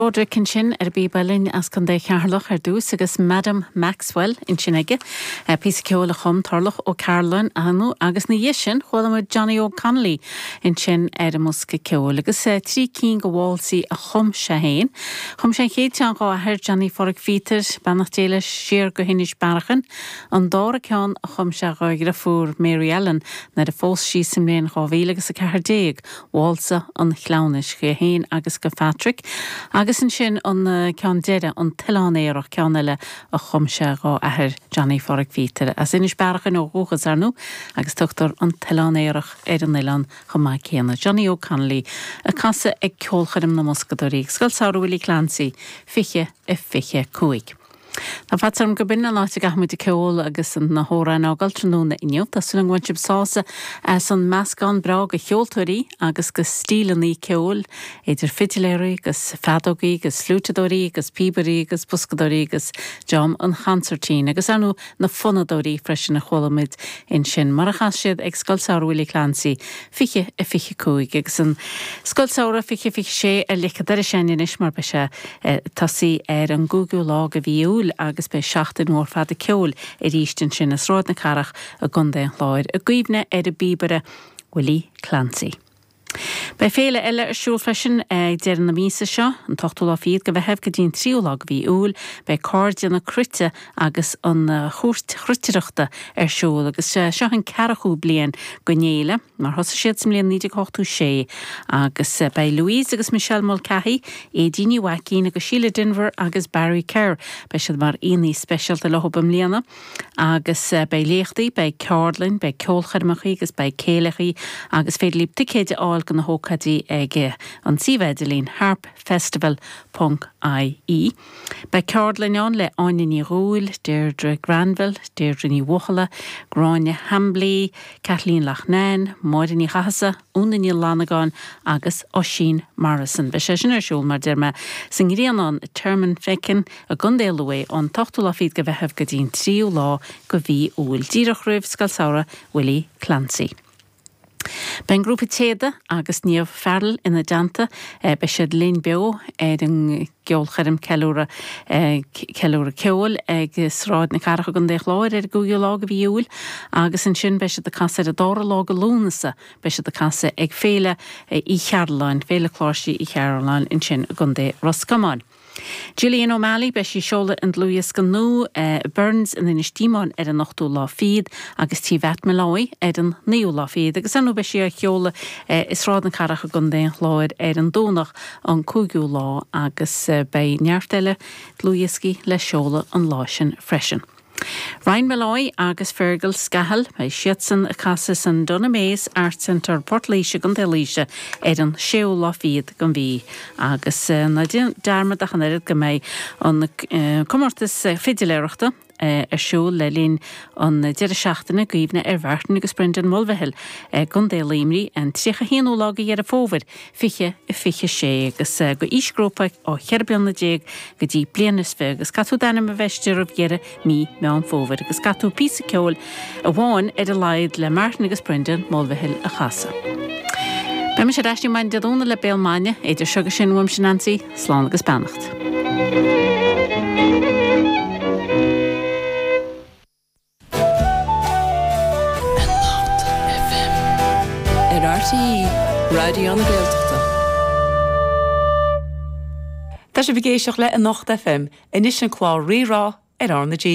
Bodra Kinchin Bíbalin as can de Charloch dús agus Madam Maxwell in Chinege, Pís ceola chum tarlach ó Caroline anu agus na dhéisin chuala Johnny O'Connelly in Chin musca ceola agus trí cín go bháilsaí a chum se héin. Chum sé chéad an gá a Johnny forag vítar bannach déile siar go hinis barachan an dára ceán a chum se gáigre fúr Mary Ellen na de fós sí sem léon chábhíle agus a cehar déag bháilsa an chlánis go héin agus go Patrick agus an sin an cean deire an tilánéireach cean eile a chumse gá ahir Johnny forag vítar as inis barachan ó róchas arnú agus tuchttar an tilánéireach an Ilan chumá céanna Johnny O'Connelly a casa ag ceolchadim na moscadorí scoil saoir Willie Clancy fiche cuaig. Tá fatsarm go binna láte gahamid ceol agus an na hórain ágal tróna inniu, tá sulang wansib sása san meascán bra go cheoltóirí agus go stílaní ceol idir fitiléirí agus fadógaí agus flútadóirí agus píbarí agus buscadóirí agus jam an chansartín agus anú na fonadóirí freisin na cholamid in sin mar a chas siad ag scoil saoir Willie Clancy fiche cuaig agus an scoil saoir fiche sé a lichadar sin inis mar be se tasí an Google lá go bhíú agus be 16 nóir fad a ceol rístin sin as rád na carach a gundé láir a gcuimhne a bíbere Willie Clancy. Bei féle eile siúl freisin deir na mísa seo an tochtúlá fiad go bheitheh go dtín tríolag bhí úl bei cardíanna crute agus an chruitireachta siúl agus seo an carachú blian go néile mar thosa siad sem líon 1986 agus bei Louise agus Michelle Mulcahy Dini Wackeen agus Sheila Denver agus Barry Kerr bei siad mar aonaí speisialta lethbam líana agus bei léchtaí bei Caroline bei ceolchairmachaí agus bei céalachaí agus féidir líb ticéide áil gan na hócadí ag an tíbheidilín harpfestival.ie. Bei Caroline le Áine Rúil, Deirdre Granville, Deirdre ní Wochala, Gráine Hambley, Kathleen Lachnain, Maudie ní Chahasa, Una ní Lanagan agus Oisin Morrison. Bei sé sin siúl mar derma san gríanán termin fecin a gundéalúé an tochtúla fiad go bheitheh go dtín tríú lá go bhí úil. Díreach roimh scoil saoire Willie Clancy. Ben grúpa téada agus níomh ferl ina deanta be siad lín beo an geolcharim ceúra ceol agus ráid na caracha gan déich láir gúil lá go bhíúil agus an sin be siad a casa a dára lá go lúnasa be siad a casa ag féle í chearláin, féle chláirsí í chearláin in sin gan dé Roscommon. Gillian O'Malley be sí seola an Louis Ganú Burns in istímán an nachtú lá fiad agus tí vet me lái an níú lá fiad agus anú be sí a cheola is rád na caracha gan déin láir an dónach an cúgiú lá agus bei neartile Louisci le seola an láisin freisin. Ryan Malloy agus Fergal Scahal bei siatsan a casa san Donna Mays Art Centre Portlaoise gan Delíise an séú lá fiad gan bhí agus na darmad a chanéad go méid an comórtas fidiléireachta siúl le lín an deire seachtainna gríomhna bhartain agus Brendan Mulvihill gan Délimrí an trícha híanú lága ar a fómhar fiche sé agus go ísgrópa ó cheirbean na déag go dtí blianas fé agus catú danam a bheistir a bhéire mí me an fómhar agus catú písa ceol a bháin a laid le Martin agus Brendan Mulvihill a chasa. Be me sé reisní main deadúna le béalmáine idir segus sin bhim sin Nancy slán agus beannacht. Radio na Gaeltachta. Tá sé bhgéisioach le an Nacht FM inis an chlár rirá ar na